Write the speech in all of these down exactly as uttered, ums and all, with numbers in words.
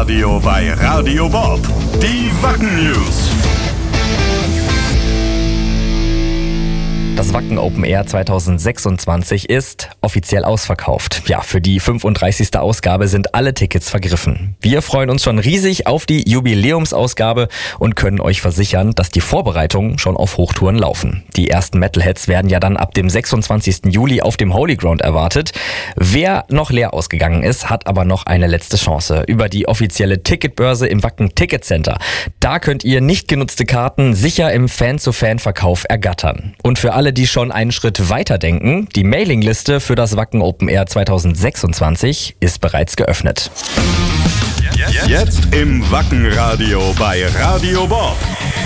Radio bei Radio Bob. Die Wacken News. Das Wacken Open Air zwanzig sechsundzwanzig ist offiziell ausverkauft. Ja, für die fünfunddreißigste Ausgabe sind alle Tickets vergriffen. Wir freuen uns schon riesig auf die Jubiläumsausgabe und können euch versichern, dass die Vorbereitungen schon auf Hochtouren laufen. Die ersten Metalheads werden ja dann ab dem sechsundzwanzigsten Juli auf dem Holy Ground erwartet. Wer noch leer ausgegangen ist, hat aber noch eine letzte Chance über die offizielle Ticketbörse im Wacken Ticket Center. Da könnt ihr nicht genutzte Karten sicher im Fan-zu-Fan-Verkauf ergattern. Und für alle, die schon einen Schritt weiter denken, die Mailingliste für das Wacken Open Air zwanzig sechsundzwanzig ist bereits geöffnet. Jetzt im Wackenradio bei Radio Bob.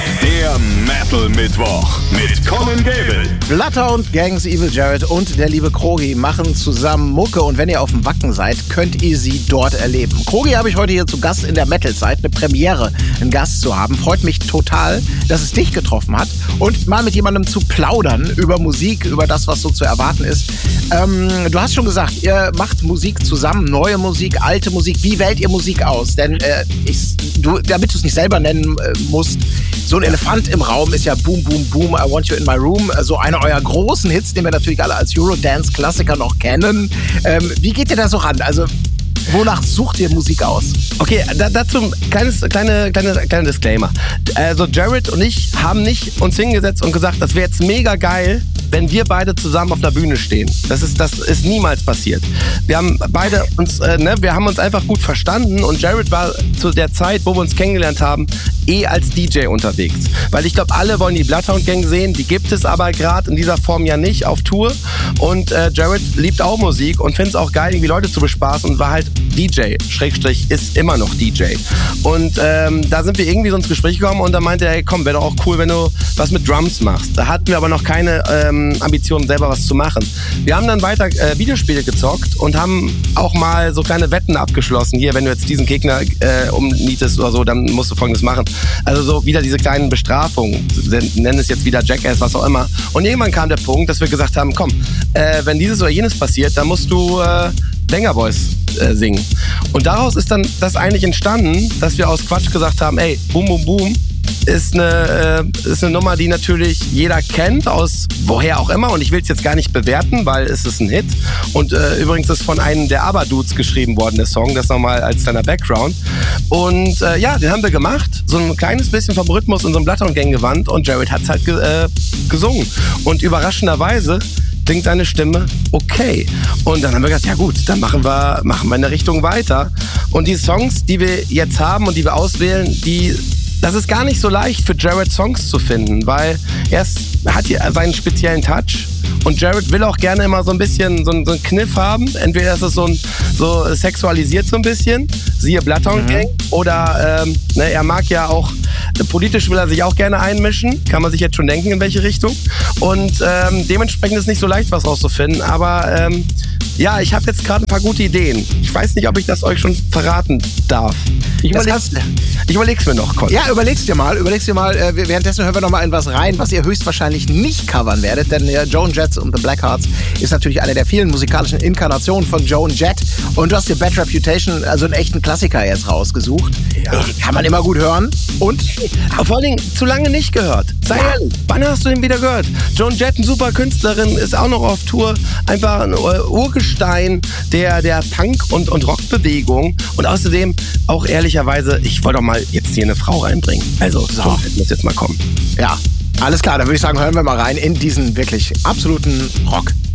Der Metal Mittwoch mit Colin Gable. Bloodhound, Gangs, Evil Jared und der liebe Krogi machen zusammen Mucke. Und wenn ihr auf dem Wacken seid, könnt ihr sie dort erleben. Krogi habe ich heute hier zu Gast in der Metal-Zeit. Eine Premiere, einen Gast zu haben. Freut mich total, dass es dich getroffen hat. Und mal mit jemandem zu plaudern über Musik, über das, was so zu erwarten ist. Ähm, du hast schon gesagt, ihr macht Musik zusammen. Neue Musik, alte Musik. Wie wählt ihr Musik aus? Denn äh, ich, du, damit du es nicht selber nennen äh, musst, so ein Elefant im Raum ist ja Boom, Boom, Boom, I Want You in My Room. So einer eurer großen Hits, den wir natürlich alle als Eurodance-Klassiker noch kennen. Ähm, wie geht ihr da so ran? Also, wonach sucht ihr Musik aus? Okay, da, dazu kleines, kleine, kleine, kleiner Disclaimer. Also Jared und ich haben nicht uns hingesetzt und gesagt, das wäre jetzt mega geil, wenn wir beide zusammen auf einer Bühne stehen. Das ist, das ist niemals passiert. Wir haben beide uns, äh, ne, wir haben uns einfach gut verstanden und Jared war zu der Zeit, wo wir uns kennengelernt haben, eh als D J unterwegs. Weil ich glaube, alle wollen die Bloodhound Gang sehen, die gibt es aber gerade in dieser Form ja nicht auf Tour. Und äh, Jared liebt auch Musik und findet es auch geil, irgendwie Leute zu bespaßen und war halt D J, Schrägstrich, ist immer noch D J. Und ähm, da sind wir irgendwie so ins Gespräch gekommen und da meinte er, hey, komm, wäre doch auch cool, wenn du was mit Drums machst. Da hatten wir aber noch keine ähm, Ambitionen, selber was zu machen. Wir haben dann weiter äh, Videospiele gezockt und haben auch mal so kleine Wetten abgeschlossen. Hier, wenn du jetzt diesen Gegner äh, umnietest oder so, dann musst du Folgendes machen. Also so wieder diese kleinen Bestrafungen, nennen es jetzt wieder Jackass, was auch immer. Und irgendwann kam der Punkt, dass wir gesagt haben, komm, äh, wenn dieses oder jenes passiert, dann musst du äh, Banger Boys äh, singen. Und daraus ist dann das eigentlich entstanden, dass wir aus Quatsch gesagt haben, ey, Boom Boom Boom ist eine, äh, ist eine Nummer, die natürlich jeder kennt, aus woher auch immer. Und ich will es jetzt gar nicht bewerten, weil es ist ein Hit. Und äh, übrigens ist von einem der ABBA-Dudes geschrieben worden, der Song. Das nochmal als kleiner Background. Und äh, ja, den haben wir gemacht. So ein kleines bisschen vom Rhythmus in so einem Bloodhound-Gang gewandt. Und Jared hat es halt ge- äh, gesungen. Und überraschenderweise klingt seine Stimme okay. Und dann haben wir gesagt, ja gut, dann machen wir, machen wir in der Richtung weiter. Und die Songs, die wir jetzt haben und die wir auswählen, die das ist gar nicht so leicht für Jared Songs zu finden, weil er hat hier seinen speziellen Touch und Jared will auch gerne immer so ein bisschen so einen, so einen Kniff haben. Entweder ist es so, ein, so sexualisiert so ein bisschen, siehe Bloodhound Gang, mhm. oder ähm, ne, er mag ja auch, politisch will er sich auch gerne einmischen, kann man sich jetzt schon denken, in welche Richtung. Und ähm, dementsprechend ist es nicht so leicht, was rauszufinden, aber ähm, ja, ich habe jetzt gerade ein paar gute Ideen. Ich weiß nicht, ob ich das euch schon verraten darf. Ich überleg's, ich überleg's mir noch, Colin. Ja, überleg's dir mal. Überleg's dir mal. Äh, währenddessen hören wir noch mal in was rein, was ihr höchstwahrscheinlich nicht covern werdet. Denn äh, Joan Jett und The Blackhearts ist natürlich eine der vielen musikalischen Inkarnationen von Joan Jett. Und du hast dir Bad Reputation, also einen echten Klassiker jetzt rausgesucht. Ja. Äh, kann man immer gut hören. Und? Vor allen Dingen zu lange nicht gehört. Sei ja. ehrlich, wann hast du ihn wieder gehört? Joan Jett, eine super Künstlerin, ist auch noch auf Tour. Einfach ein Urgestein der, der Punk- und, und Rockbewegung. Und außerdem auch ehrlicherweise, ich wollte doch mal jetzt hier eine Frau reinbringen. Also, so, Joan Jett muss jetzt mal kommen. Ja, alles klar. Dann würde ich sagen, hören wir mal rein in diesen wirklich absoluten Rock.